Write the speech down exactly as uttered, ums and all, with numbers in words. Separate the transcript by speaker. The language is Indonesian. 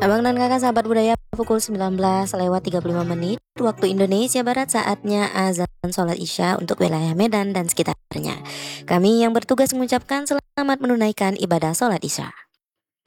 Speaker 1: Abang dan kakak sahabat budaya, pukul sembilan belas lewat tiga puluh lima menit waktu Indonesia Barat, saatnya azan sholat Isya untuk wilayah Medan dan sekitarnya. Kami yang bertugas mengucapkan selamat menunaikan ibadah sholat Isya.